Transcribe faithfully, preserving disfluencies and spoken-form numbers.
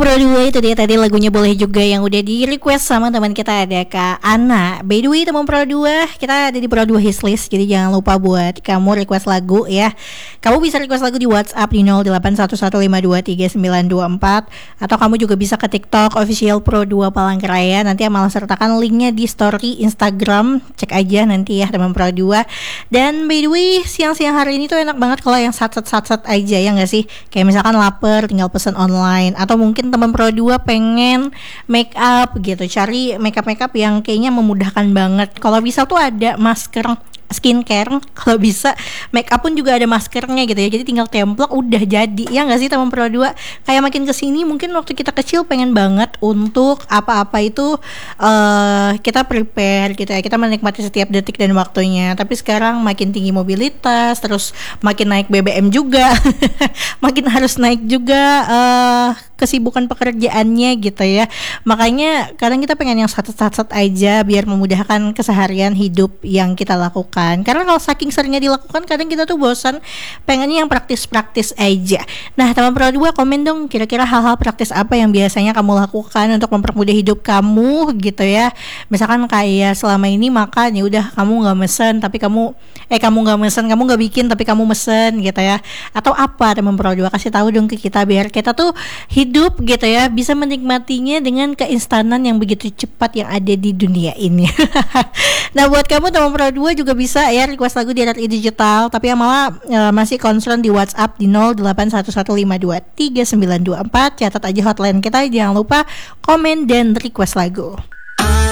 Pro dua itu dia tadi lagunya Boleh Juga yang udah di request sama teman kita ada Kak Ana. By the way teman Pro dua, kita ada di Pro dua Histlist, jadi jangan lupa buat kamu request lagu ya. Kamu bisa request lagu di WhatsApp di nol delapan satu satu lima dua tiga sembilan dua empat, atau kamu juga bisa ke TikTok official Pro dua Palangkaraya. Nanti Amal sertakan linknya di story Instagram, cek aja nanti ya teman Pro dua. Dan by the way siang-siang hari ini tuh enak banget kalau yang sat-sat-sat aja ya nggak sih? Kayak misalkan lapar tinggal pesan online, atau mungkin teman Pro dua pengen make up gitu, cari make up make up yang kayaknya memudahkan banget. Kalau bisa tuh ada masker skincare, kalau bisa make up pun juga ada maskernya gitu ya, jadi tinggal template udah jadi ya nggak sih teman Pro dua. Kayak makin kesini mungkin waktu kita kecil pengen banget untuk apa-apa itu uh, kita prepare gitu ya, kita menikmati setiap detik dan waktunya. Tapi sekarang makin tinggi mobilitas, terus makin naik B B M juga makin harus naik juga uh, kesibukan pekerjaannya gitu ya. Makanya kadang kita pengen yang sat-sat aja biar memudahkan keseharian hidup yang kita lakukan. Karena kalau saking seringnya dilakukan kadang kita tuh bosan, pengennya yang praktis-praktis aja. Nah teman Pro dua komen dong kira-kira hal-hal praktis apa yang biasanya kamu lakukan untuk mempermudah hidup kamu gitu ya. Misalkan kayak selama ini makan ya udah kamu nggak mesen tapi kamu eh kamu nggak mesen kamu nggak bikin tapi kamu mesen gitu ya. Atau apa teman Pro dua, kasih tahu dong ke kita biar kita tuh hidup gitu ya bisa menikmatinya dengan keinstanan yang begitu cepat yang ada di dunia ini. Nah buat kamu teman Pro dua juga bisa ya request lagu di R R I Digital, tapi yang malah e, masih concern di WhatsApp di nol delapan satu satu lima dua tiga sembilan dua empat. Catat aja hotline kita, jangan lupa komen dan request lagu.